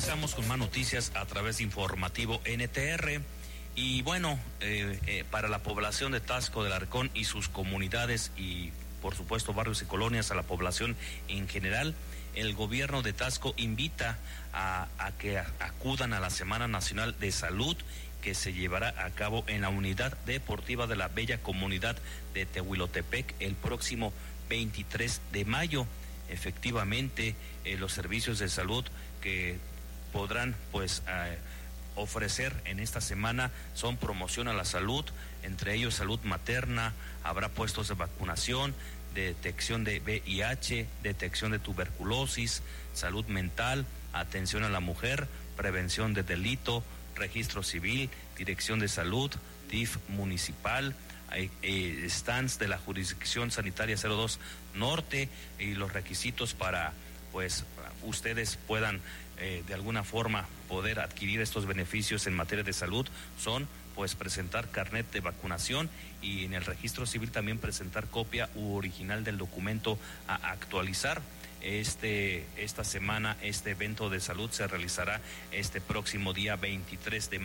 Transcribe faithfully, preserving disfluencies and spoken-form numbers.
regresamos con más noticias a través de Informativo N T R. Y bueno, eh, eh, para la población de Taxco del Arcón y sus comunidades y por supuesto barrios y colonias, a la población en general, el gobierno de Taxco invita a, a que acudan a la Semana Nacional de Salud que se llevará a cabo en la unidad deportiva de la bella comunidad de Tehuilotepec el próximo veintitrés de mayo. Efectivamente, eh, los servicios de salud que podrán pues eh, ofrecer en esta semana son promoción a la salud, entre ellos salud materna, habrá puestos de vacunación, detección de V I H, detección de tuberculosis, salud mental, atención a la mujer, prevención de delito, registro civil, dirección de salud, D I F municipal, hay eh, stands de la jurisdicción sanitaria cero dos Norte, y los requisitos para pues ustedes puedan eh, de alguna forma poder adquirir estos beneficios en materia de salud son pues presentar carnet de vacunación y en el registro civil también presentar copia u original del documento a actualizar. Este esta semana este evento de salud se realizará este próximo día veintitrés de